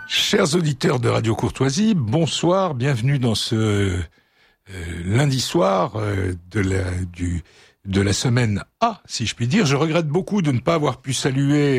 Chers auditeurs de Radio Courtoisie, bonsoir, bienvenue dans ce lundi soir de la semaine A, si je puis dire. Je regrette beaucoup de ne pas avoir pu saluer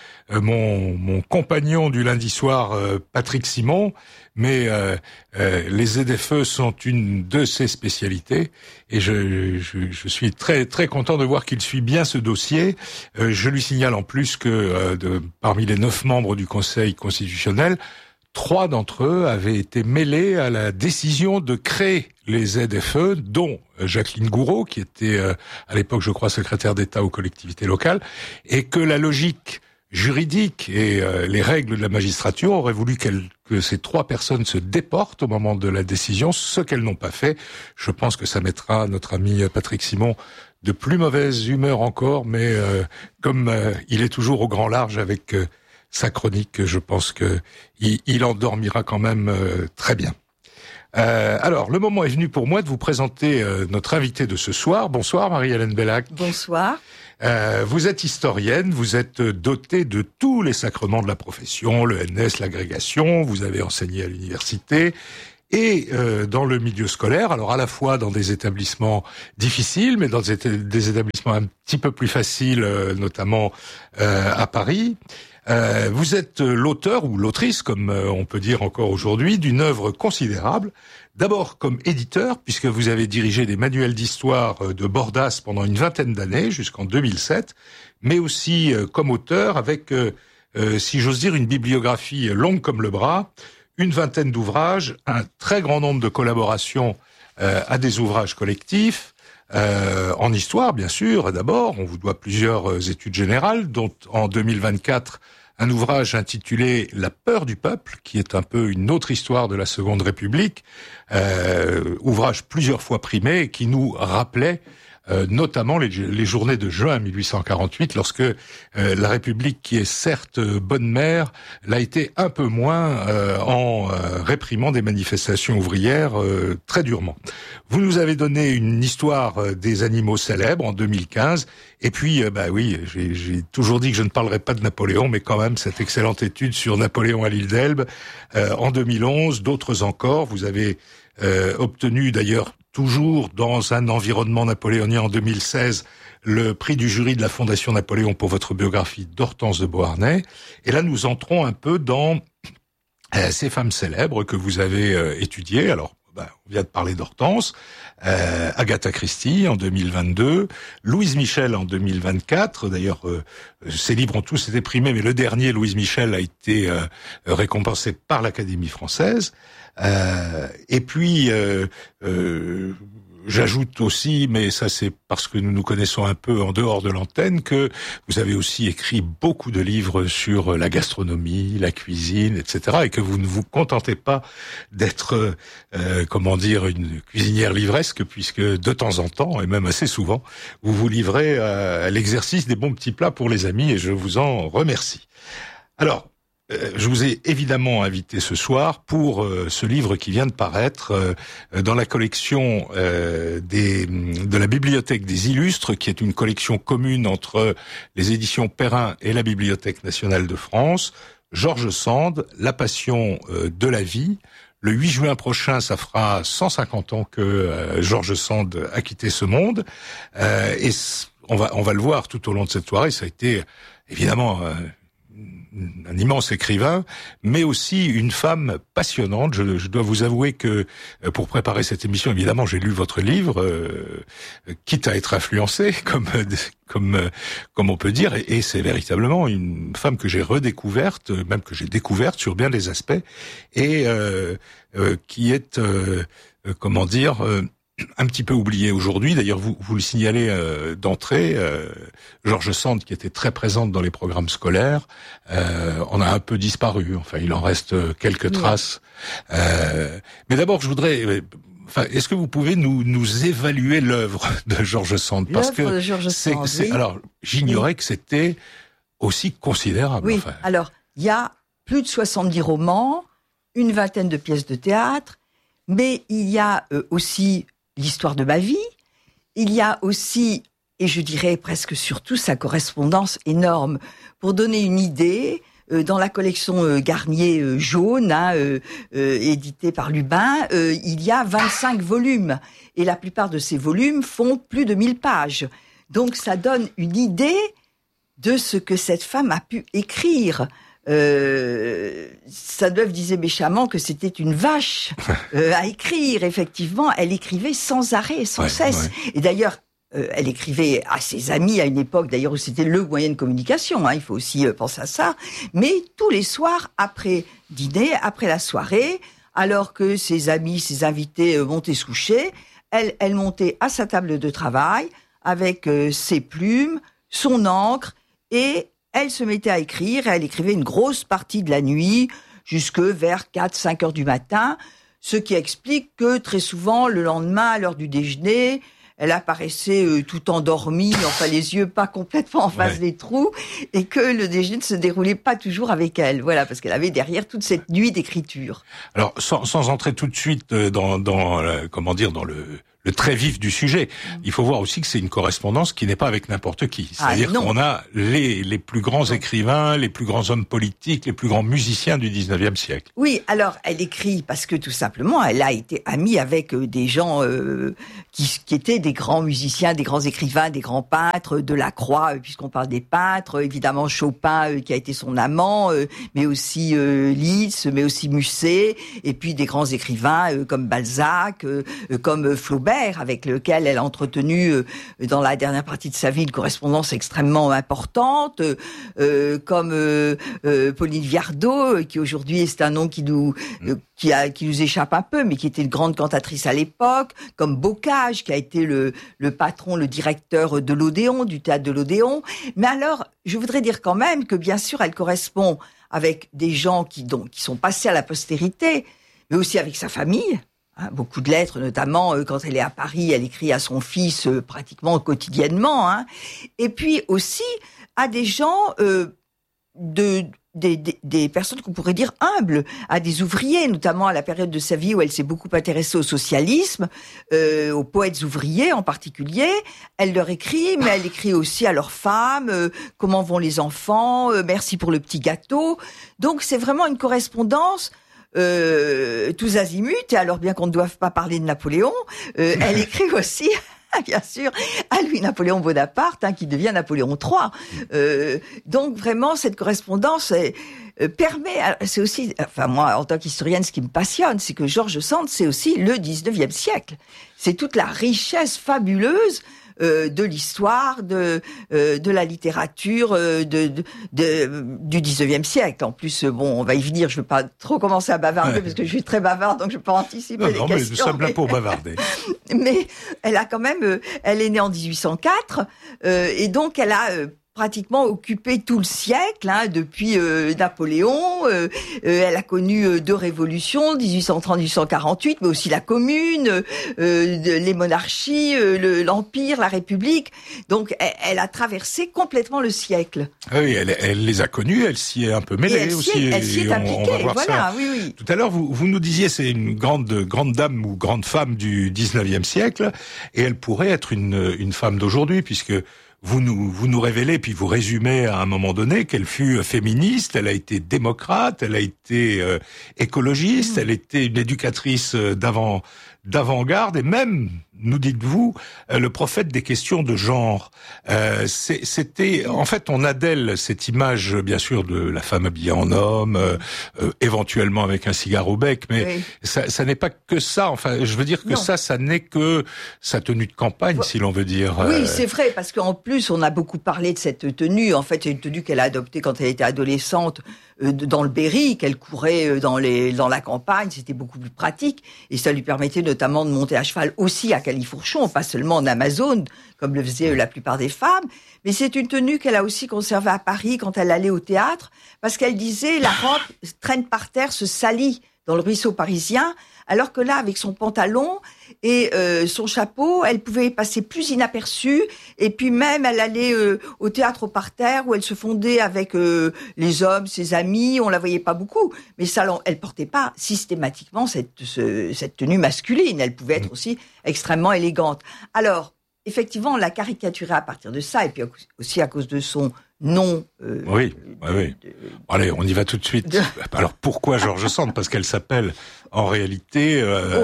mon compagnon du lundi soir, Patrick Simon, mais les ZFE sont une de ses spécialités et je suis très très content de voir qu'il suit bien ce dossier. Je lui signale en plus que parmi les 9 membres du Conseil constitutionnel, 3 d'entre eux avaient été mêlés à la décision de créer les ZFE, dont Jacqueline Gouraud, qui était à l'époque, je crois, secrétaire d'État aux collectivités locales, et que la logique juridique et les règles de la magistrature auraient voulu que ces 3 personnes se déportent au moment de la décision, ce qu'elles n'ont pas fait. Je pense que ça mettra notre ami Patrick Simon de plus mauvaise humeur encore, mais comme il est toujours au grand large avec sa chronique, je pense que il endormira quand même très bien. Alors, le moment est venu pour moi de vous présenter notre invitée de ce soir. Bonsoir Marie-Hélène Bellac. Bonsoir. Vous êtes historienne, vous êtes dotée de tous les sacrements de la profession, le NS, l'agrégation, vous avez enseigné à l'université et dans le milieu scolaire, alors à la fois dans des établissements difficiles, mais dans des établissements un petit peu plus faciles, notamment à Paris. Vous êtes l'auteur ou l'autrice, comme on peut dire encore aujourd'hui, d'une œuvre considérable. D'abord comme éditeur, puisque vous avez dirigé des manuels d'histoire de Bordas pendant une 20aine d'années, jusqu'en 2007, mais aussi comme auteur avec, si j'ose dire, une bibliographie longue comme le bras, une 20aine d'ouvrages, un très grand nombre de collaborations à des ouvrages collectifs, en histoire, bien sûr, d'abord. On vous doit plusieurs études générales, dont en 2024, un ouvrage intitulé « La peur du peuple », qui est un peu une autre histoire de la Seconde République, ouvrage plusieurs fois primé et qui nous rappelait notamment les journées de juin 1848, lorsque la République, qui est certes bonne mère, l'a été un peu moins en réprimant des manifestations ouvrières très durement. Vous nous avez donné une histoire des animaux célèbres en 2015, et puis, oui, j'ai toujours dit que je ne parlerai pas de Napoléon, mais quand même, cette excellente étude sur Napoléon à l'île d'Elbe en 2011, d'autres encore. Vous avez obtenu d'ailleurs toujours dans un environnement napoléonien en 2016, le prix du jury de la Fondation Napoléon pour votre biographie d'Hortense de Beauharnais. Et là, nous entrons un peu dans ces femmes célèbres que vous avez étudiées. Alors, on vient de parler d'Hortense, Agatha Christie en 2022, Louise Michel en 2024. D'ailleurs, ces livres ont tous été primés, mais le dernier, Louise Michel, a été récompensé par l'Académie française. Et puis, j'ajoute aussi, mais ça c'est parce que nous nous connaissons un peu en dehors de l'antenne, que vous avez aussi écrit beaucoup de livres sur la gastronomie, la cuisine, etc. et que vous ne vous contentez pas d'être, une cuisinière livresque, puisque de temps en temps, et même assez souvent, vous vous livrez à l'exercice des bons petits plats pour les amis, et je vous en remercie. Alors, je vous ai évidemment invité ce soir pour ce livre qui vient de paraître dans la collection de la Bibliothèque des Illustres, qui est une collection commune entre les éditions Perrin et la Bibliothèque nationale de France. George Sand, La passion de la vie. Le 8 juin prochain, ça fera 150 ans que George Sand a quitté ce monde. Et on va le voir tout au long de cette soirée. Ça a été évidemment un immense écrivain, mais aussi une femme passionnante. Je dois vous avouer que pour préparer cette émission, évidemment, j'ai lu votre livre, quitte à être influencé, comme on peut dire, et c'est véritablement une femme que j'ai redécouverte, même que j'ai découverte sur bien des aspects, et qui est, un petit peu oublié aujourd'hui. D'ailleurs, vous le signalez d'entrée, George Sand, qui était très présente dans les programmes scolaires, en a un peu disparu. Enfin, il en reste quelques traces. Mais d'abord, je voudrais... est-ce que vous pouvez nous évaluer l'œuvre de George Sand? Parce que alors, j'ignorais que c'était aussi considérable. Oui, alors, il y a plus de 70 romans, une 20aine de pièces de théâtre, mais il y a aussi l'histoire de ma vie, il y a aussi, et je dirais presque surtout, sa correspondance énorme. Pour donner une idée, dans la collection Garnier jaune, éditée par Lubin, il y a 25 volumes. Et la plupart de ces volumes font plus de 1000 pages. Donc ça donne une idée de ce que cette femme a pu écrire. Sainte-Beuve disait méchamment que c'était une vache à écrire. Effectivement, elle écrivait sans arrêt, sans cesse. Ouais. Et d'ailleurs, elle écrivait à ses amis à une époque, d'ailleurs, où c'était le moyen de communication, il faut aussi penser à ça, mais tous les soirs, après dîner, après la soirée, alors que ses amis, ses invités montaient se coucher, elle montait à sa table de travail avec ses plumes, son encre, et elle se mettait à écrire, et elle écrivait une grosse partie de la nuit, jusque vers 4-5 heures du matin, ce qui explique que très souvent, le lendemain, à l'heure du déjeuner, elle apparaissait tout endormie, enfin les yeux pas complètement en face des trous, et que le déjeuner ne se déroulait pas toujours avec elle. Voilà, parce qu'elle avait derrière toute cette nuit d'écriture. Alors, sans entrer tout de suite dans le très vif du sujet, il faut voir aussi que c'est une correspondance qui n'est pas avec n'importe qui. C'est-à-dire qu'on a les plus grands écrivains, les plus grands hommes politiques, les plus grands musiciens du 19e siècle. Oui, alors elle écrit parce que tout simplement, elle a été amie avec des gens qui étaient des grands musiciens, des grands écrivains, des grands peintres, Delacroix, puisqu'on parle des peintres, évidemment Chopin qui a été son amant, mais aussi Liszt, mais aussi Musset, et puis des grands écrivains comme Balzac, comme Flaubert, avec lequel elle a entretenu dans la dernière partie de sa vie une correspondance extrêmement importante, comme Pauline Viardot, qui aujourd'hui c'est un nom qui nous échappe un peu, mais qui était une grande cantatrice à l'époque, comme Bocage, qui a été le patron, le directeur de l'Odéon, du théâtre de l'Odéon. Mais alors, je voudrais dire quand même que bien sûr, elle correspond avec des gens qui sont passés à la postérité, mais aussi avec sa famille. Beaucoup de lettres, notamment quand elle est à Paris, elle écrit à son fils pratiquement quotidiennement. Et puis aussi à des gens, des personnes qu'on pourrait dire humbles, à des ouvriers, notamment à la période de sa vie où elle s'est beaucoup intéressée au socialisme, aux poètes ouvriers en particulier. Elle leur écrit, mais elle écrit aussi à leurs femmes, comment vont les enfants, merci pour le petit gâteau. Donc c'est vraiment une correspondance tous azimuts, et alors bien qu'on ne doive pas parler de Napoléon, elle écrit aussi, bien sûr, à Louis-Napoléon Bonaparte, qui devient Napoléon III. Donc vraiment, cette correspondance permet, c'est aussi, enfin moi, en tant qu'historienne, ce qui me passionne, c'est que George Sand, c'est aussi le 19e siècle. C'est toute la richesse fabuleuse de l'histoire, de la littérature du 19e siècle. En plus, bon, on va y venir, je ne veux pas trop commencer à bavarder parce que je suis très bavarde, donc je ne vais pas anticiper les questions. Non, mais nous sommes là pour bavarder. Mais elle a quand même, elle est née en 1804, et donc elle a pratiquement occupé tout le siècle, depuis Napoléon. Elle a connu 2 révolutions, 1830-1848, mais aussi la Commune, les monarchies, l'Empire, la République. Donc, elle a traversé complètement le siècle. Oui, elle les a connues, elle s'y est un peu mêlée aussi. Elle s'y est appliquée, on va voir voilà, ça. oui. Tout à l'heure, vous nous disiez, c'est une grande dame ou grande femme du 19e siècle, et elle pourrait être une femme d'aujourd'hui, puisque vous nous révélez, puis vous résumez à un moment donné qu'elle fut féministe, elle a été démocrate, elle a été écologiste, elle était une éducatrice d'avant-garde, et même, nous dites-vous, le prophète des questions de genre. C'était, en fait, on a d'elle cette image, bien sûr, de la femme habillée en homme, éventuellement avec un cigare au bec, mais ça n'est pas que ça. Enfin, je veux dire que ça n'est que sa tenue de campagne, si l'on veut dire. Oui, c'est vrai, parce qu'en plus, on a beaucoup parlé de cette tenue. En fait, c'est une tenue qu'elle a adoptée quand elle était adolescente dans le Berry, qu'elle courait dans la campagne. C'était beaucoup plus pratique, et ça lui permettait notamment de monter à cheval aussi à Califourchon, pas seulement en Amazone, comme le faisaient la plupart des femmes. Mais c'est une tenue qu'elle a aussi conservée à Paris quand elle allait au théâtre, parce qu'elle disait, la robe traîne par terre, se salit dans le ruisseau parisien, alors que là, avec son pantalon et son chapeau, elle pouvait passer plus inaperçue. Et puis même, elle allait au théâtre au parterre, où elle se fondait avec les hommes, ses amis. On la voyait pas beaucoup, mais ça, elle portait pas systématiquement cette tenue masculine. Elle pouvait être aussi extrêmement élégante. Alors, effectivement, on l'a caricaturée à partir de ça, et puis aussi à cause de son nom. Oui. Allez, on y va tout de suite. Alors pourquoi George Sand ? Parce qu'elle s'appelle en réalité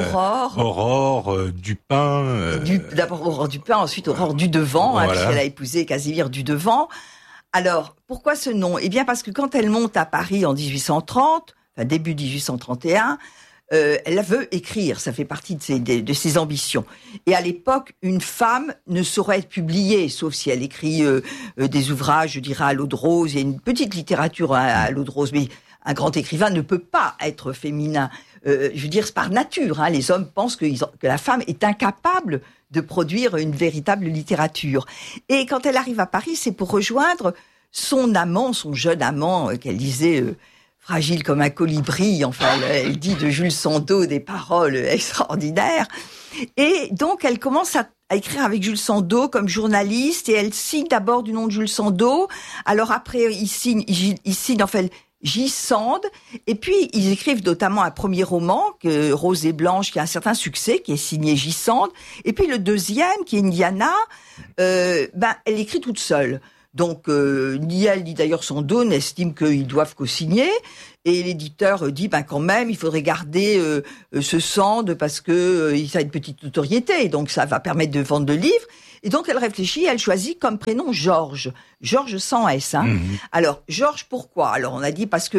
Aurore Dupin. D'abord Aurore Dupin, ensuite Aurore Dudevant, voilà. Puisqu'elle a épousé Casimir Dudevant. Alors, pourquoi ce nom ? Eh bien parce que quand elle monte à Paris en 1830, enfin début 1831, elle veut écrire, ça fait partie de ses ambitions. Et à l'époque, une femme ne saurait être publiée, sauf si elle écrit des ouvrages, je dirais, à l'eau de rose. Il y a une petite littérature à l'eau de rose, mais un grand écrivain ne peut pas être féminin. Je veux dire, c'est par nature. Les hommes pensent que la femme est incapable de produire une véritable littérature. Et quand elle arrive à Paris, c'est pour rejoindre son amant, son jeune amant, qu'elle disait... fragile comme un colibri, enfin, elle dit de Jules Sandeau des paroles extraordinaires. Et donc, elle commence à écrire avec Jules Sandeau comme journaliste, et elle signe d'abord du nom de Jules Sandeau. Alors après, il signe en fait J. Sand, et puis ils écrivent notamment un premier roman, Rose et Blanche, qui a un certain succès, qui est signé J. Sand. Et puis le deuxième, qui est Indiana, elle écrit toute seule. Donc, ni elle, ni d'ailleurs Sandeau n'estiment qu'ils doivent co-signer. Et l'éditeur dit, quand même, il faudrait garder ce Sand parce que ça a une petite notoriété. Donc, ça va permettre de vendre de livres. Et donc, elle réfléchit, elle choisit comme prénom Georges. Georges sans S. Alors, Georges, pourquoi ? Alors, on a dit parce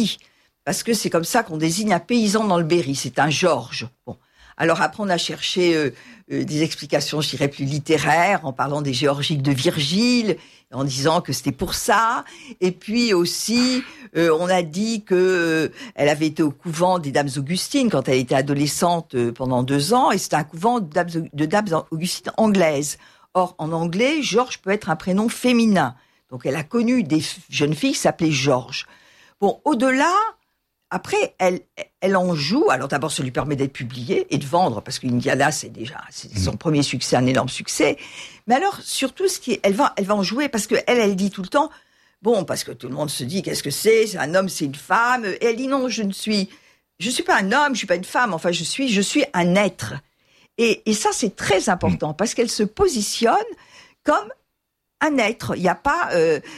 que c'est comme ça qu'on désigne un paysan dans le Berry. C'est un Georges. Bon. Alors après, on a cherché des explications, je dirais, plus littéraires, en parlant des Géorgiques de Virgile, en disant que c'était pour ça. Et puis aussi, on a dit que elle avait été au couvent des Dames Augustines quand elle était adolescente pendant 2 ans, et c'était un couvent de Dames Augustines anglaises. Or, en anglais, Georges peut être un prénom féminin. Donc, elle a connu des jeunes filles qui s'appelaient Georges. Bon, au-delà... Après, elle en joue. Alors d'abord, ça lui permet d'être publiée et de vendre, parce qu'Indiana, c'est son premier succès, un énorme succès. Mais alors, surtout, elle va en jouer, parce que elle dit tout le temps, parce que tout le monde se dit, qu'est-ce que c'est un homme, c'est une femme. Et elle dit non, je suis pas un homme, je suis pas une femme. Enfin, je suis un être. Et ça, c'est très important, parce qu'elle se positionne comme un être. Il n'y a pas,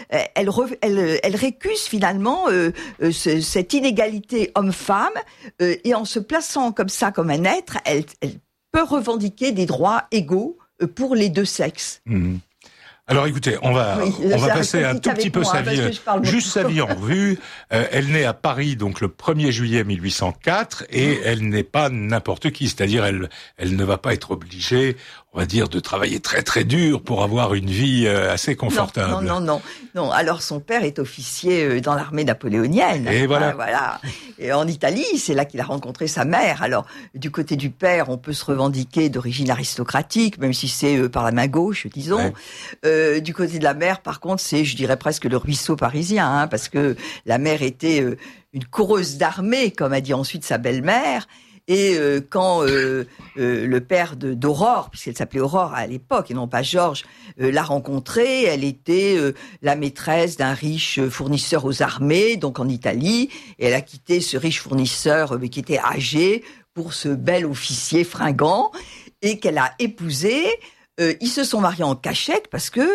elle récuse finalement cette inégalité homme-femme, et en se plaçant comme ça, comme un être, elle peut revendiquer des droits égaux pour les deux sexes. Alors écoutez, on va passer un tout petit peu sa vie, juste sa vie en revue. Elle naît à Paris donc le 1er juillet 1804, et elle n'est pas n'importe qui, c'est-à-dire elle ne va pas être obligée, on va dire, de travailler très très dur pour avoir une vie assez confortable. Non. Alors son père est officier dans l'armée napoléonienne. Et voilà. Voilà. Et en Italie, c'est là qu'il a rencontré sa mère. Alors du côté du père, on peut se revendiquer d'origine aristocratique, même si c'est par la main gauche, disons. Ouais. Du côté de la mère, par contre, c'est, je dirais, presque le ruisseau parisien, parce que la mère était une coureuse d'armée, comme a dit ensuite sa belle-mère. Et quand le père d'Aurore, puisqu'elle s'appelait Aurore à l'époque et non pas Georges, l'a rencontrée, elle était la maîtresse d'un riche fournisseur aux armées, donc en Italie, et elle a quitté ce riche fournisseur qui était âgé pour ce bel officier fringant, et qu'elle a épousé. Ils se sont mariés en cachette parce que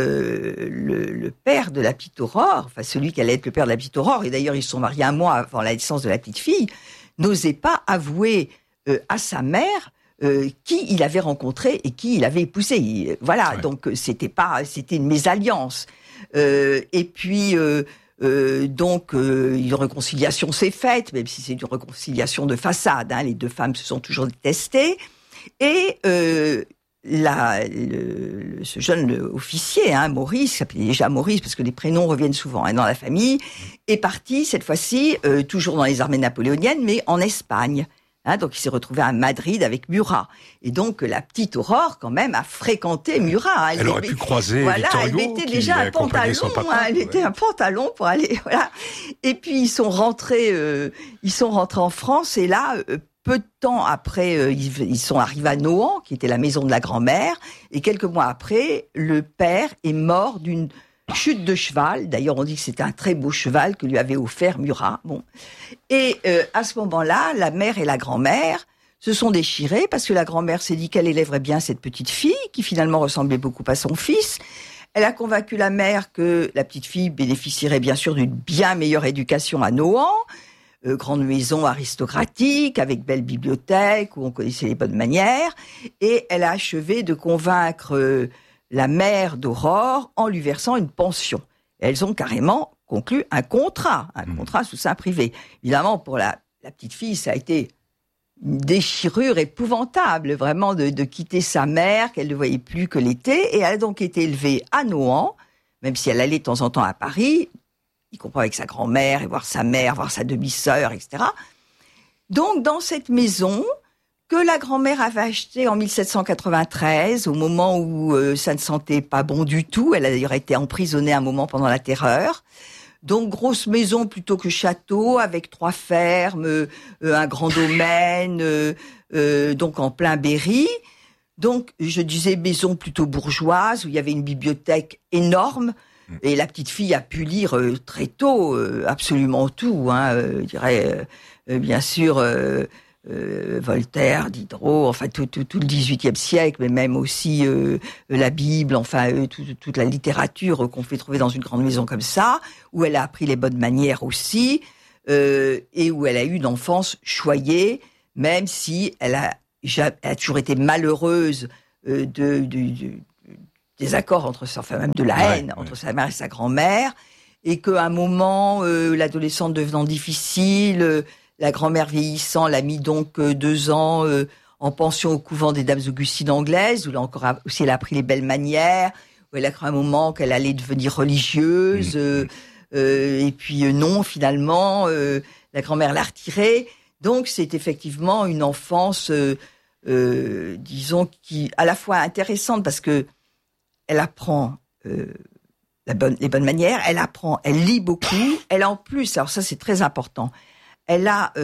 le père de la petite Aurore, enfin celui qui allait être le père de la petite Aurore, et d'ailleurs ils se sont mariés 1 mois avant la naissance de la petite fille, n'osait pas avouer à sa mère qui il avait rencontré et qui il avait épousé. Voilà, donc c'était une mésalliance. Et puis une réconciliation s'est faite, même si c'est une réconciliation de façade. Les deux femmes se sont toujours détestées. Et ce jeune officier, Maurice, s'appelait déjà Maurice parce que les prénoms reviennent souvent dans la famille, est parti cette fois-ci toujours dans les armées napoléoniennes, mais en Espagne. Donc il s'est retrouvé à Madrid avec Murat. Et donc la petite Aurore quand même a fréquenté Murat. Elle aurait pu croiser Victor Hugo, elle mettait déjà un pantalon. Elle mettait un pantalon pour aller. Voilà. Et puis ils sont rentrés en France, et là. Peu de temps après, ils sont arrivés à Nohant, qui était la maison de la grand-mère, et quelques mois après, le père est mort d'une chute de cheval. D'ailleurs, on dit que c'était un très beau cheval que lui avait offert Murat. Et à ce moment-là, la mère et la grand-mère se sont déchirées parce que la grand-mère s'est dit qu'elle élèverait bien cette petite fille, qui finalement ressemblait beaucoup à son fils. Elle a convaincu la mère que la petite fille bénéficierait bien sûr d'une bien meilleure éducation à Nohant, grande maison aristocratique avec belle bibliothèque où on connaissait les bonnes manières, et elle a achevé de convaincre la mère d'Aurore en lui versant une pension. Elles ont carrément conclu un contrat sous seing privé. Évidemment, pour la petite fille, ça a été une déchirure épouvantable, vraiment, de quitter sa mère, qu'elle ne voyait plus que l'été, et elle a donc été élevée à Nohant, même si elle allait de temps en temps à Paris, y compris avec sa grand-mère, et voir sa mère, voir sa demi-sœur, etc. Donc, dans cette maison, que la grand-mère avait achetée en 1793, au moment où ça ne sentait pas bon du tout, elle a d'ailleurs été emprisonnée un moment pendant la Terreur. Donc, grosse maison plutôt que château, avec 3 fermes, un grand domaine, donc en plein Berry. Donc, je disais maison plutôt bourgeoise, où il y avait une bibliothèque énorme, et la petite fille a pu lire très tôt absolument tout, je dirais, bien sûr, Voltaire, Diderot, enfin tout le XVIIIe siècle, mais même aussi la Bible, enfin toute la littérature qu'on fait trouver dans une grande maison comme ça, où elle a appris les bonnes manières aussi, et où elle a eu une enfance choyée, même si elle a toujours été malheureuse des accords entre enfin même de la haine entre sa mère et sa grand-mère, et qu'à un moment, l'adolescente devenant difficile, la grand-mère vieillissant l'a mis donc 2 ans en pension au couvent des Dames Augustines anglaises, où là encore aussi elle a appris les belles manières, où elle a cru un moment qu'elle allait devenir religieuse, et puis non, finalement, la grand-mère l'a retirée. Donc c'est effectivement une enfance, disons, qui à la fois intéressante parce que elle apprend les bonnes manières, elle lit beaucoup, elle a en plus, alors ça c'est très important, elle a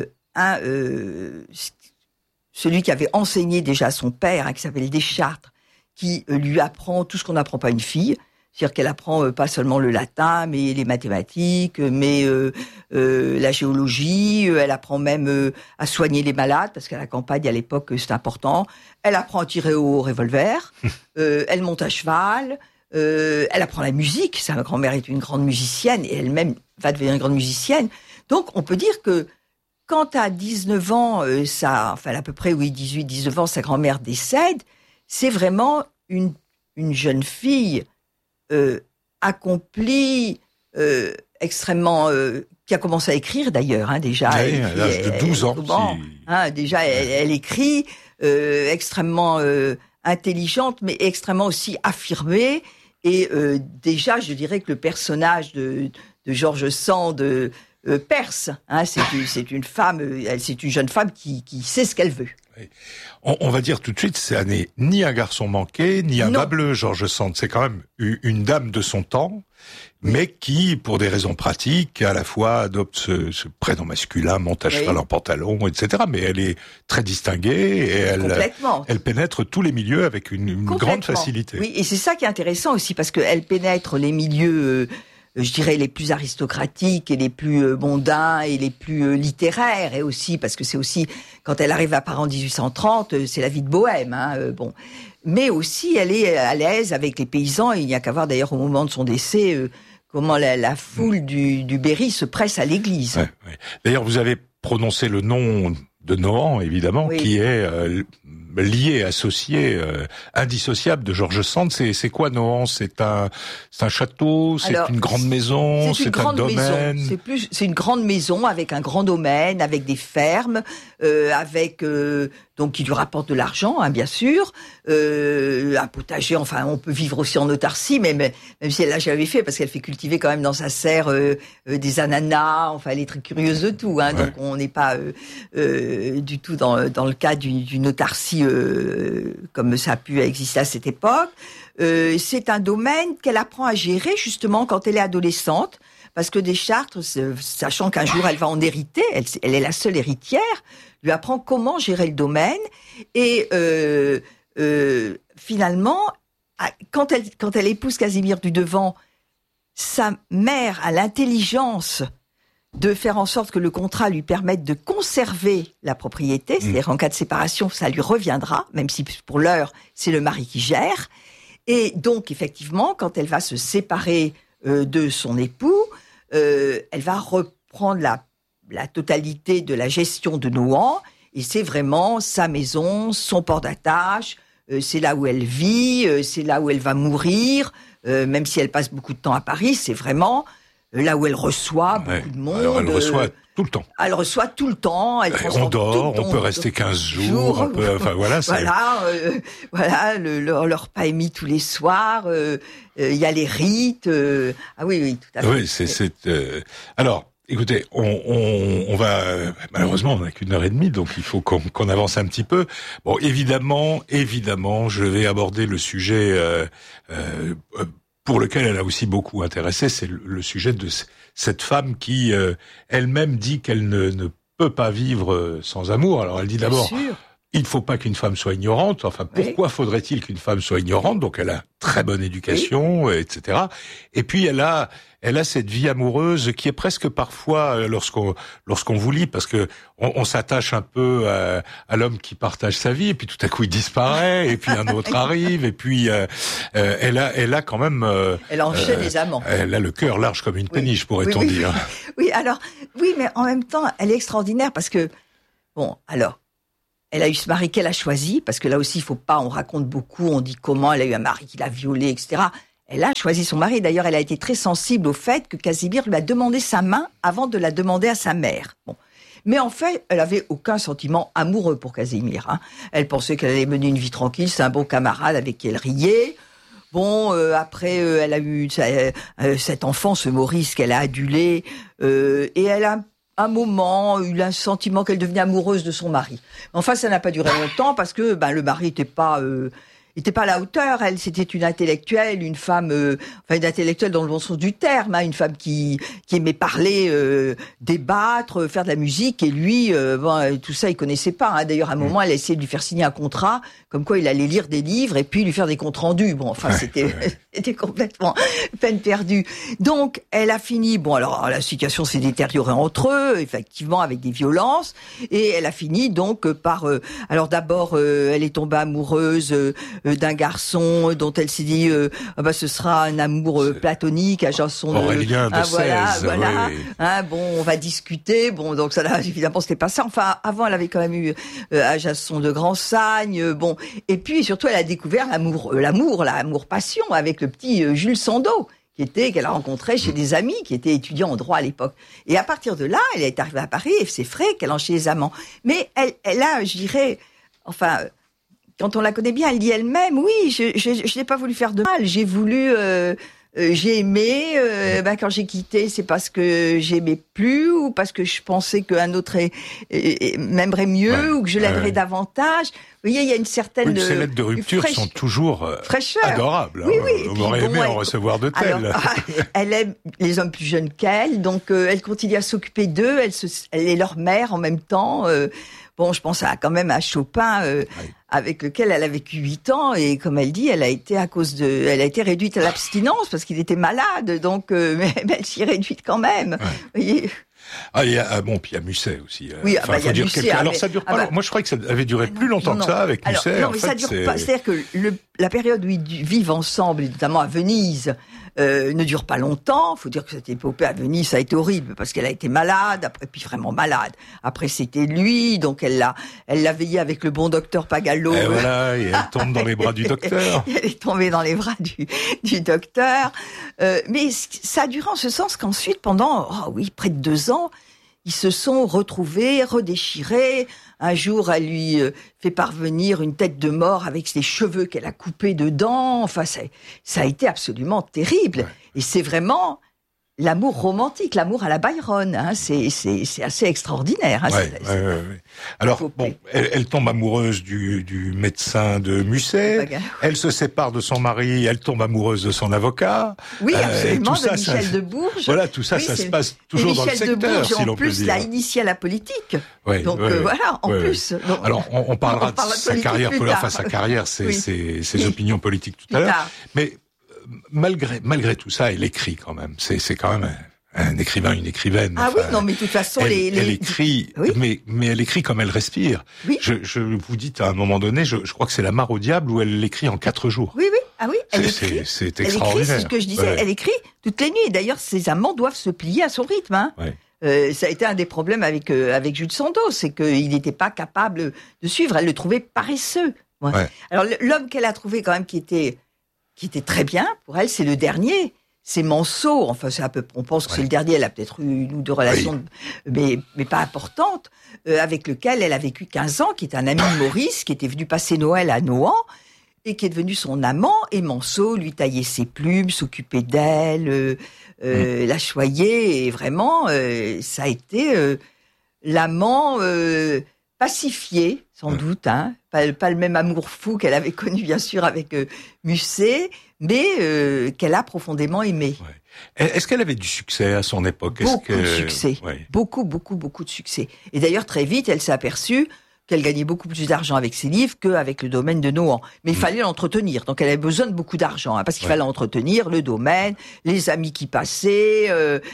celui qui avait enseigné déjà à son père, qui s'appelle Deschartres, qui lui apprend tout ce qu'on n'apprend pas à une fille. C'est-à-dire qu'elle apprend pas seulement le latin, mais les mathématiques, mais la géologie. Elle apprend même à soigner les malades, parce qu'à la campagne, à l'époque, c'est important. Elle apprend à tirer au revolver. Elle monte à cheval. Elle apprend la musique. Sa grand-mère est une grande musicienne, et elle-même va devenir une grande musicienne. Donc, on peut dire que quand à 19 ans, à peu près, 18-19 ans, sa grand-mère décède, c'est vraiment une jeune fille accomplie, extrêmement, qui a commencé à écrire d'ailleurs, déjà. Oui, à l'âge de 12 ans. Déjà, elle écrit, extrêmement intelligente, mais extrêmement aussi affirmée. Et déjà, je dirais que le personnage de George Sand perce. C'est une femme, c'est une jeune femme qui sait ce qu'elle veut. Oui. On va dire tout de suite, ça n'est ni un garçon manqué, ni un bas bleu, George Sand. C'est quand même une dame de son temps, mais qui, pour des raisons pratiques, à la fois adopte ce prénom masculin, monte à cheval en pantalon, etc. Mais elle est très distinguée et elle pénètre tous les milieux avec une grande facilité. Oui, et c'est ça qui est intéressant aussi, parce qu'elle pénètre les milieux... je dirais les plus aristocratiques et les plus mondains et les plus littéraires, et aussi parce que c'est aussi quand elle arrive à Paris en 1830, c'est la vie de bohème, mais aussi elle est à l'aise avec les paysans, et il n'y a qu'à voir d'ailleurs au moment de son décès comment la foule du Berry se presse à l'église. Ouais. D'ailleurs, vous avez prononcé le nom de Nohant, évidemment, qui est lié, associé, indissociable de George Sand. C'est quoi Nohant ? C'est un château, c'est une grande maison, c'est un domaine. C'est une grande maison avec un grand domaine, avec des fermes, avec donc qui lui rapporte de l'argent, bien sûr, un potager. Enfin, on peut vivre aussi en autarcie, même si elle l'a jamais fait, parce qu'elle fait cultiver quand même dans sa serre des ananas. Enfin, elle est très curieuse de tout. Donc on n'est pas du tout dans le cas d'une autarcie comme ça a pu exister à cette époque. C'est un domaine qu'elle apprend à gérer justement quand elle est adolescente, parce que Deschartres, sachant qu'un jour elle va en hériter, elle est la seule héritière, lui apprend comment gérer le domaine, et finalement, quand elle épouse Casimir du Devant, sa mère a l'intelligence de faire en sorte que le contrat lui permette de conserver la propriété, c'est-à-dire en cas de séparation, ça lui reviendra, même si pour l'heure, c'est le mari qui gère. Et donc, effectivement, quand elle va se séparer de son époux, elle va reprendre la totalité de la gestion de Nohant, et c'est vraiment sa maison, son port d'attache, c'est là où elle vit, c'est là où elle va mourir, même si elle passe beaucoup de temps à Paris, c'est vraiment là où elle reçoit beaucoup de monde. Alors elle reçoit tout le temps. Elle reçoit tout le temps. On dort, on peut rester 15 jours, enfin voilà. Voilà, le repas est mis tous les soirs, il y a les rites. Ah oui, tout à fait. Oui, alors, écoutez, on va, malheureusement, on n'a qu'une heure et demie, donc il faut qu'on avance un petit peu. Bon, évidemment, je vais aborder le sujet pour lequel elle a aussi beaucoup intéressé, c'est le sujet de cette femme qui elle-même dit qu'elle ne peut pas vivre sans amour. Alors elle dit d'abord, il ne faut pas qu'une femme soit ignorante. Enfin, pourquoi faudrait-il qu'une femme soit ignorante? Donc elle a très bonne éducation, etc. Et puis elle a cette vie amoureuse qui est presque parfois, lorsqu'on vous lit, parce que on s'attache un peu à l'homme qui partage sa vie, et puis tout à coup il disparaît, et puis un autre arrive, et puis elle a quand même... elle enchaîne les amants. Elle a le cœur large comme une péniche, pourrait-on dire. Oui, mais en même temps, elle est extraordinaire, parce que, elle a eu ce mari qu'elle a choisi, parce que là aussi, il faut pas, on raconte beaucoup, on dit comment elle a eu un mari qui l'a violée, etc. Elle a choisi son mari. D'ailleurs, elle a été très sensible au fait que Casimir lui a demandé sa main avant de la demander à sa mère. Bon. Mais en fait, elle avait aucun sentiment amoureux pour Casimir. Elle pensait qu'elle allait mener une vie tranquille, c'est un bon camarade avec qui elle riait. Bon, après, elle a eu cet enfant, ce Maurice, qu'elle a adulé, et elle a un moment eu un sentiment qu'elle devenait amoureuse de son mari. Enfin, ça n'a pas duré longtemps parce que le mari était pas à la hauteur. Elle, c'était une intellectuelle, une femme, une intellectuelle dans le bon sens du terme, une femme qui aimait parler, débattre, faire de la musique. Et lui, tout ça, il connaissait pas. D'ailleurs, à un moment, elle a essayé de lui faire signer un contrat, comme quoi il allait lire des livres et puis lui faire des comptes rendus. Bon, enfin, c'était complètement peine perdue. Donc, elle a fini. Bon, alors la situation s'est détériorée entre eux, effectivement, avec des violences. Et elle a fini donc par. Alors d'abord, elle est tombée amoureuse d'un garçon dont elle s'est dit ce sera un amour platonique, Ajanson Aurélien de Sèze. Voilà. Oui. Bon, on va discuter. Bon, donc ça là, évidemment, c'était pas ça. Enfin, avant, elle avait quand même eu Ajanson de Grandsagne. Bon, et puis surtout, elle a découvert l'amour passion avec le petit Jules Sandeau, qu'elle a rencontré chez des amis qui étaient étudiants en droit à l'époque. Et à partir de là, elle est arrivée à Paris et c'est vrai qu'elle a enchaîné les amants. Mais elle a, je dirais, quand on la connaît bien, elle dit elle-même, oui, je n'ai pas voulu faire de mal, j'ai voulu, j'ai aimé, quand j'ai quitté, c'est parce que j'aimais plus ou parce que je pensais qu'un autre m'aimerait mieux ou que je l'aimerais davantage. Vous voyez, il y a une certaine... ces lettres de rupture sont toujours adorables. Oui. On aurait aimé en recevoir de telles. Alors, elle aime les hommes plus jeunes qu'elle, donc elle continue à s'occuper d'eux, elle est leur mère en même temps. Je pense quand même à Chopin, avec lequel elle a vécu 8 ans, et comme elle dit, elle a été réduite à l'abstinence parce qu'il était malade, donc mais elle s'y est réduite quand même. Vous voyez. Puis il y a Musset aussi. Oui, il y a Musset. Alors ça dure pas. Moi, je crois que ça avait duré plus longtemps que ça avec Musset. Non, mais ça dure pas. C'est-à-dire que la période où ils vivent ensemble, notamment à Venise, ne dure pas longtemps. Faut dire que cette épopée à Venise, ça a été horrible parce qu'elle a été malade, puis vraiment malade. Après, c'était lui, donc elle l'a veillé avec le bon docteur Pagallo. Et voilà, et elle tombe dans les bras du docteur. Elle est tombée dans les bras du docteur. Mais ça a duré en ce sens qu'ensuite, pendant, près de 2 ans, ils se sont retrouvés, redéchirés. Un jour, elle lui fait parvenir une tête de mort avec les cheveux qu'elle a coupés dedans. Enfin, ça a été absolument terrible. Ouais. Et c'est vraiment l'amour romantique, l'amour à la Byron. C'est assez extraordinaire. Ouais. Alors, elle tombe amoureuse du médecin de Musset. Elle se sépare de son mari. Elle tombe amoureuse de son avocat. Oui, absolument, de Michel de Bourges. Voilà, tout ça, ça se passe toujours dans le secteur, Bourges, si l'on peut dire. En plus, l'a initié à la politique. Donc voilà, en plus. Donc, alors, on parlera de sa carrière tout à l'heure. Enfin, sa carrière, ses opinions politiques tout à l'heure. Mais malgré tout ça, elle écrit quand même. C'est quand même un écrivain, une écrivaine. Non, mais de toute façon, elle écrit, mais elle écrit comme elle respire. Oui. Je vous dis à un moment donné, je crois que c'est La Mare au diable où elle l'écrit en 4 jours. Oui. Ah oui, elle écrit. C'est Elle extraordinaire. écrit, c'est ce que je disais, elle écrit toutes les nuits. Et d'ailleurs, ses amants doivent se plier à son rythme. Hein. Ça a été un des problèmes avec Jules Sandeau, c'est qu'il n'était pas capable de suivre. Elle le trouvait paresseux. Alors l'homme qu'elle a trouvé quand même qui était très bien pour elle, c'est le dernier. C'est Manceau. Enfin, on pense que c'est le dernier. Elle a peut-être eu une ou deux relations, mais pas importantes, avec lequel elle a vécu 15 ans, qui est un ami de Maurice, qui était venu passer Noël à Nohant, et qui est devenu son amant. Et Manceau lui taillait ses plumes, s'occupait d'elle, la choyait. Et vraiment, ça a été l'amant pacifié, sans doute. Hein, pas le même amour fou qu'elle avait connu, bien sûr, avec Musset, mais qu'elle a profondément aimé. Est-ce qu'elle avait du succès à son époque? Beaucoup de succès. Beaucoup de succès. Et d'ailleurs, très vite, elle s'est aperçue qu'elle gagnait beaucoup plus d'argent avec ses livres qu'avec le domaine de Nohant. Mais il fallait l'entretenir. Donc elle avait besoin de beaucoup d'argent, parce qu'il fallait entretenir le domaine, les amis qui passaient,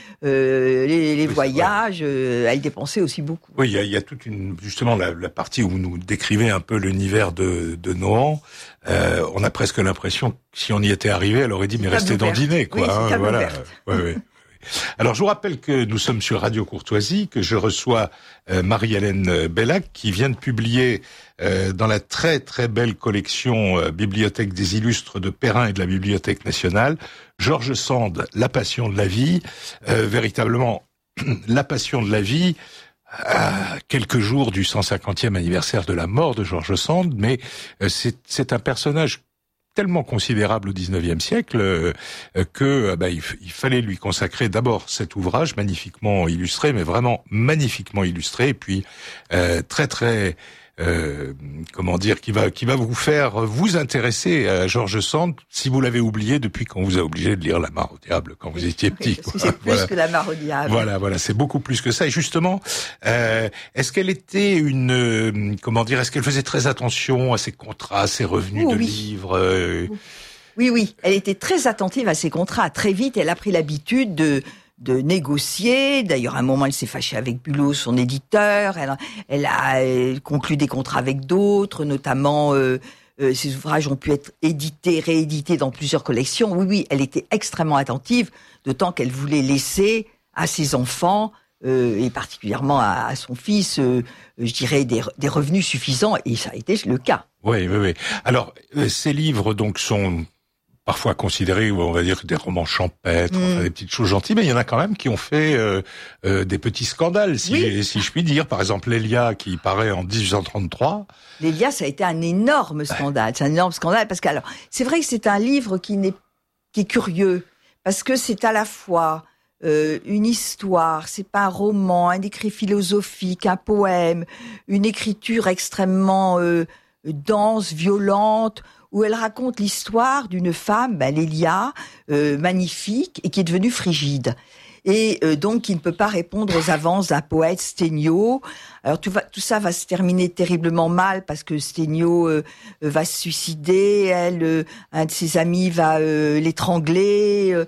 les voyages. Elle dépensait aussi beaucoup. Oui, il y a toute justement la partie où vous nous décrivez un peu l'univers de Nohant. On a presque l'impression que si on y était arrivé, elle aurait dit mais restez dans le dîner, quoi. Oui, c'est voilà. Alors, je vous rappelle que nous sommes sur Radio Courtoisie, que je reçois Marie-Hélène Bellac, qui vient de publier dans la très très belle collection Bibliothèque des Illustres de Perrin et de la Bibliothèque nationale, George Sand, La Passion de la vie, véritablement la passion de la vie, à quelques jours du 150e anniversaire de la mort de George Sand, mais c'est un personnage tellement considérable au XIXe siècle que il fallait lui consacrer d'abord cet ouvrage magnifiquement illustré, mais vraiment magnifiquement illustré, et puis très très qui va vous faire vous intéresser à George Sand si vous l'avez oublié depuis qu'on vous a obligé de lire La Mare au diable quand vous étiez petit. Parce que c'est plus que La Mare au diable. Voilà, c'est beaucoup plus que ça. Et justement, est-ce qu'elle était est-ce qu'elle faisait très attention à ses contrats, à ses revenus de livres Oui, elle était très attentive à ses contrats. Très vite, elle a pris l'habitude de négocier. D'ailleurs, à un moment, elle s'est fâchée avec Bulot, son éditeur. Elle a conclu des contrats avec d'autres, notamment ses ouvrages ont pu être édités, réédités dans plusieurs collections. Oui, elle était extrêmement attentive, d'autant qu'elle voulait laisser à ses enfants, et particulièrement à son fils, je dirais, des revenus suffisants, et ça a été le cas. Oui. Alors, ces livres, donc, sont parfois considérés, on va dire, des romans champêtres, enfin, des petites choses gentilles, mais il y en a quand même qui ont fait des petits scandales, si je puis dire. Par exemple, Lélia, qui paraît en 1833. Lélia, ça a été un énorme scandale. C'est un énorme scandale parce que, alors, c'est vrai que c'est un livre qui est curieux, parce que c'est à la fois une histoire, c'est pas un roman, un écrit philosophique, un poème, une écriture extrêmement dense, violente, où elle raconte l'histoire d'une femme, Lélia, magnifique, et qui est devenue frigide. Et donc qui ne peut pas répondre aux avances d'un poète, Stegnaud. Alors tout ça va se terminer terriblement mal, parce que Stegnaud va se suicider, un de ses amis va l'étrangler.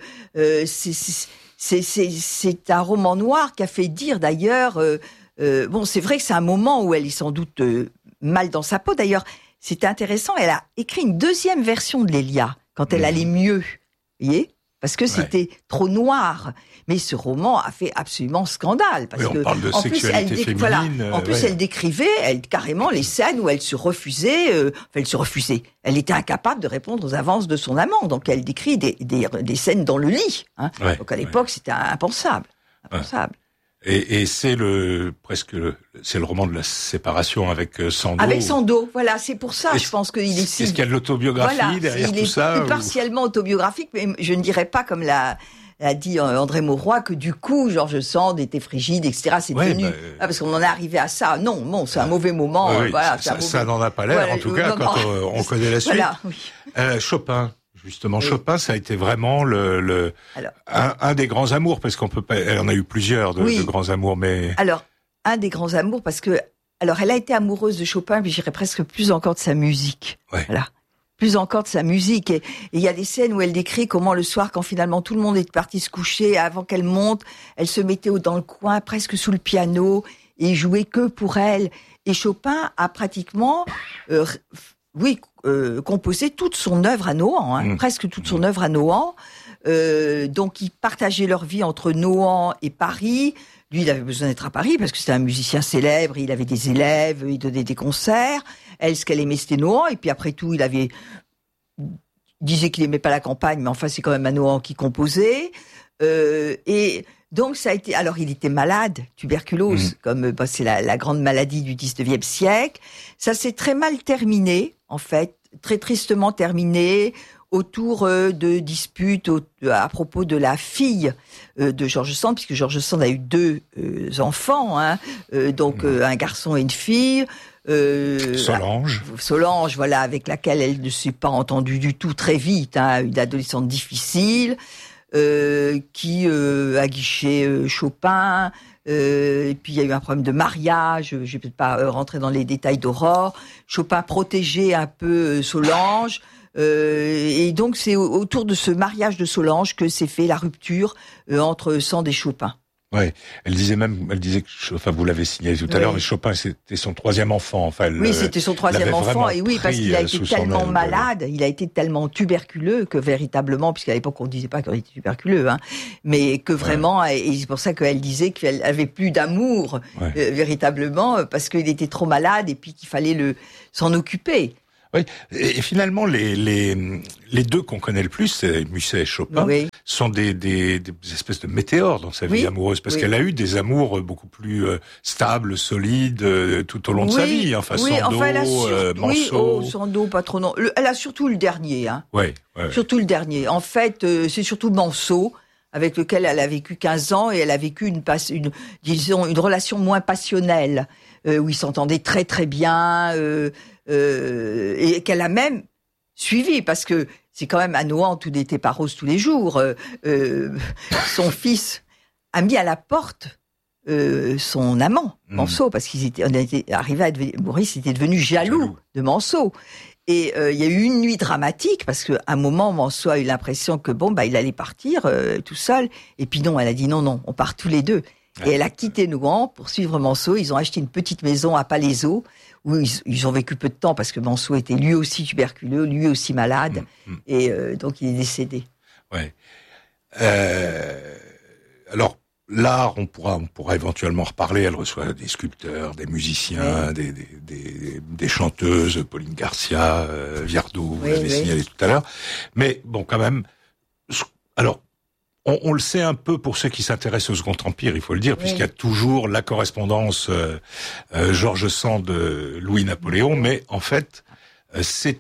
C'est un roman noir qui a fait dire d'ailleurs... c'est vrai que c'est un moment où elle est sans doute mal dans sa peau. D'ailleurs, c'était intéressant, elle a écrit une deuxième version de Lélia, quand elle allait mieux, vous voyez, parce que c'était trop noir. Mais ce roman a fait absolument scandale. Parce on parle de sexualité féminine. En plus, elle décrivait carrément les scènes où elle se refusait. Elle était incapable de répondre aux avances de son amant. Donc elle décrit des scènes dans le lit. Hein. Donc à l'époque, c'était impensable. Et c'est le roman de la séparation avec Sandeau. Avec Sandeau, voilà, c'est pour ça, je pense qu'il est si... Est-ce qu'il y a de l'autobiographie derrière tout ça? Il est partiellement autobiographique, mais je ne dirais pas, comme l'a dit André Mauroy, que du coup, George Sand était frigide, etc. C'est tenu. Parce qu'on en est arrivé à ça. Non, c'est un mauvais moment. Ça n'en a pas l'air, en tout cas, quand on connaît la suite. Chopin. Justement, Chopin, ça a été vraiment un des grands amours, parce qu'on peut pas, elle en a eu plusieurs de grands amours, mais... Alors, un des grands amours, parce que, elle a été amoureuse de Chopin, mais j'irais presque plus encore de sa musique. Voilà. Plus encore de sa musique. Et il y a des scènes où elle décrit comment le soir, quand finalement tout le monde est parti se coucher, avant qu'elle monte, elle se mettait dans le coin, presque sous le piano, et jouait que pour elle. Et Chopin a pratiquement composé toute son œuvre à Nohant, presque toute son œuvre à Nohant. Donc ils partageaient leur vie entre Nohant et Paris. Lui, il avait besoin d'être à Paris parce que c'était un musicien célèbre, il avait des élèves, il donnait des concerts. Elle, ce qu'elle aimait, c'était Nohant. Et puis après tout, il disait qu'il aimait pas la campagne, mais enfin, c'est quand même à Nohant qu'il composait. Et donc, ça a été... Alors, il était malade, tuberculose, comme c'est la grande maladie du 19e siècle. Ça s'est très mal terminé, en fait, très tristement terminé, autour de disputes à propos de la fille de George Sand, puisque George Sand a eu 2 enfants, un garçon et une fille. Solange, voilà, avec laquelle elle ne s'est pas entendue du tout très vite, une adolescente difficile, qui aguichait Chopin. Et puis il y a eu un problème de mariage. Je vais peut-être pas rentrer dans les détails d'Aurore. Chopin protégeait un peu Solange. Et donc c'est autour de ce mariage de Solange que s'est fait la rupture entre Sand et Chopin. Ouais, elle disait que, enfin, vous l'avez signalé tout à l'heure, mais Chopin, c'était son 3e enfant. Enfin, c'était son 3e enfant, et oui, parce qu'il a été tellement malade, il a été tellement tuberculeux que véritablement, puisqu'à l'époque on disait pas qu'il était tuberculeux, mais que vraiment, et c'est pour ça qu'elle disait qu'elle avait plus d'amour, véritablement, parce qu'il était trop malade et puis qu'il fallait s'en occuper. Oui, et finalement, les 2 qu'on connaît le plus, c'est Musset et Chopin, sont des espèces de météores dans sa vie amoureuse, parce qu'elle a eu des amours beaucoup plus stables, solides, tout au long de sa vie. Enfin, Sandeau, Manceau. Sandeau, pas trop, non. Elle a surtout le dernier, Surtout le dernier. En fait, c'est surtout Manceau, avec lequel elle a vécu 15 ans, et elle a vécu une relation moins passionnelle, où ils s'entendaient très très bien, et qu'elle a même suivi, parce que c'est quand même à Nohant, tout n'était pas rose tous les jours. Son fils a mis à la porte son amant, Manceau, parce Maurice était devenu jaloux de Manceau. Et il y a eu une nuit dramatique, parce qu'à un moment, Manceau a eu l'impression que il allait partir tout seul. Et puis non, elle a dit non, on part tous les 2. Et elle a quitté Nohant pour suivre Manceau. Ils ont acheté une petite maison à Palaiseau, où ils ont vécu peu de temps, parce que Manceau était lui aussi tuberculeux, lui aussi malade, et donc il est décédé. Ouais. Alors, l'art, on pourra éventuellement reparler. Elle reçoit des sculpteurs, des musiciens, des chanteuses, Pauline Garcia, Viardot, vous l'avez signalé tout à l'heure. Mais bon, quand même, alors, on le sait un peu pour ceux qui s'intéressent au Second Empire, il faut le dire, puisqu'il y a toujours la correspondance George Sand, Louis-Napoléon, mais en fait, c'est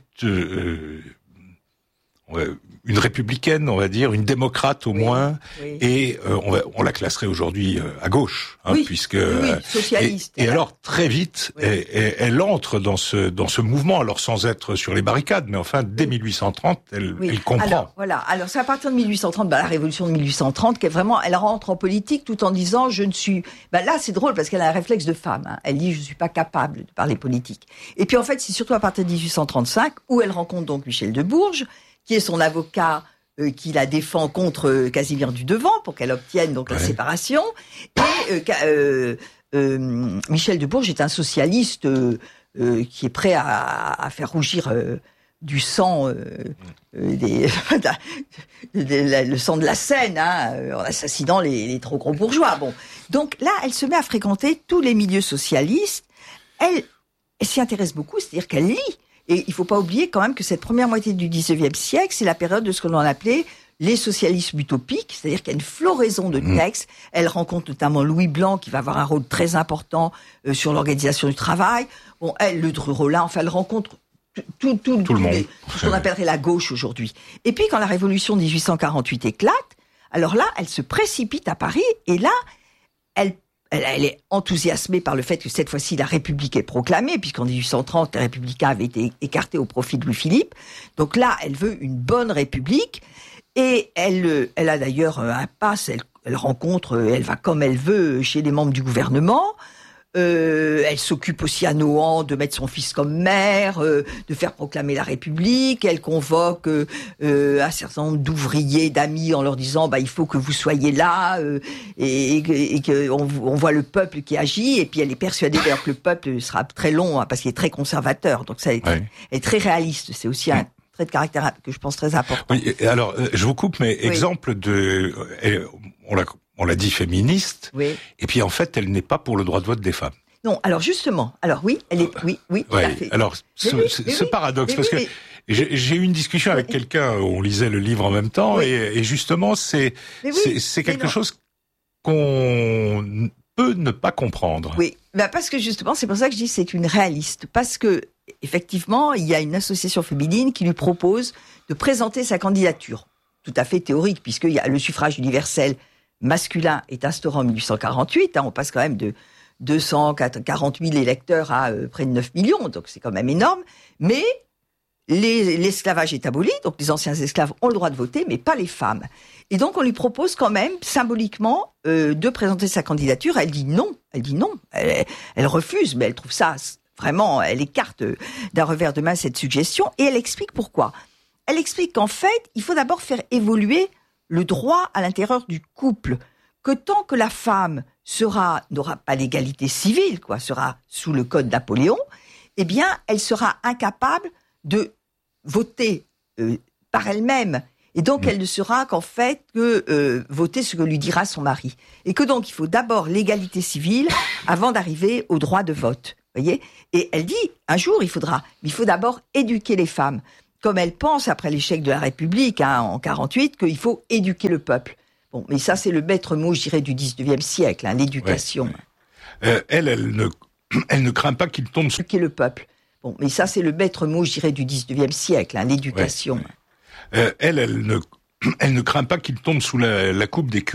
une républicaine, on va dire, une démocrate au moins, et on la classerait aujourd'hui à gauche, puisque socialiste. Et alors très vite, elle entre dans ce mouvement, alors sans être sur les barricades, mais enfin dès 1830, elle comprend. Alors c'est à partir de 1830, la révolution de 1830, qu'elle rentre en politique tout en disant je ne suis. Là c'est drôle parce qu'elle a un réflexe de femme. Elle dit je suis pas capable de parler politique. Et puis en fait c'est surtout à partir de 1835 où elle rencontre donc Michel de Bourges, qui est son avocat, qui la défend contre Casimir du Devant pour qu'elle obtienne donc la séparation. Et Michel de Bourges est un socialiste qui est prêt à faire rougir du sang, le sang de la Seine, en assassinant les trop gros bourgeois. Bon, donc là, elle se met à fréquenter tous les milieux socialistes. Elle s'y intéresse beaucoup, c'est-à-dire qu'elle lit. Et il faut pas oublier quand même que cette première moitié du 19e siècle, c'est la période de ce que l'on appelait les socialismes utopiques, c'est-à-dire qu'il y a une floraison de textes. Elle rencontre notamment Louis Blanc, qui va avoir un rôle très important sur l'organisation du travail. Bon, elle, Le Dreux-Rollin, enfin, elle rencontre tout le monde. Tout ce qu'on appellerait la gauche aujourd'hui. Et puis, quand la révolution de 1848 éclate, alors là, elle se précipite à Paris, et là, elle est enthousiasmée par le fait que cette fois-ci la République est proclamée, puisqu'en 1830 les Républicains avaient été écartés au profit de Louis-Philippe. Donc là, elle veut une bonne République, et elle a d'ailleurs un passe. Elle rencontre, elle va comme elle veut chez les membres du gouvernement. Elle s'occupe aussi à Nohant de mettre son fils comme maire, de faire proclamer la République. Elle convoque un certain nombre d'ouvriers, d'amis, en leur disant il faut que vous soyez là, et qu'on voit le peuple qui agit. Et puis elle est persuadée d'ailleurs que le peuple sera très long, parce qu'il est très conservateur. Donc ça, elle est très réaliste. C'est aussi un trait de caractère que je pense très important. Oui, alors je vous coupe, mais exemple de... On l'a dit féministe, et puis en fait, elle n'est pas pour le droit de vote des femmes. Non, alors justement, elle est, oui, tout à fait. Alors, ce paradoxe, parce que j'ai eu une discussion avec quelqu'un, on lisait le livre en même temps, et justement, c'est quelque chose qu'on peut ne pas comprendre. Oui, parce que justement, c'est pour ça que je dis que c'est une réaliste, parce que effectivement, il y a une association féminine qui lui propose de présenter sa candidature, tout à fait théorique, puisqu'il y a le suffrage universel masculin est instauré en 1848, on passe quand même de 240 000 électeurs à près de 9 millions, donc c'est quand même énorme, mais l'esclavage est aboli, donc les anciens esclaves ont le droit de voter, mais pas les femmes. Et donc on lui propose quand même, symboliquement, de présenter sa candidature. Elle dit non, elle refuse, mais elle trouve ça vraiment, elle écarte d'un revers de main cette suggestion, et elle explique pourquoi. Elle explique qu'en fait, il faut d'abord faire évoluer le droit à l'intérieur du couple, que tant que la femme n'aura pas l'égalité civile, sera sous le code Napoléon, eh bien, elle sera incapable de voter par elle-même. Et donc, elle ne sera qu'en fait que voter ce que lui dira son mari. Et que donc, il faut d'abord l'égalité civile avant d'arriver au droit de vote. Voyez ? Et elle dit, un jour, il faut d'abord éduquer les femmes. Comme elle pense, après l'échec de la République, en 48, qu'il faut éduquer le peuple. Bon, mais ça, c'est le maître mot, je dirais, du 19e siècle, l'éducation. Elle ne craint pas qu'il tombe sous... Éduquer le peuple. Bon, mais ça, c'est le maître mot, je dirais, du 19e siècle, l'éducation. Elle ne craint pas qu'il tombe sous la coupe des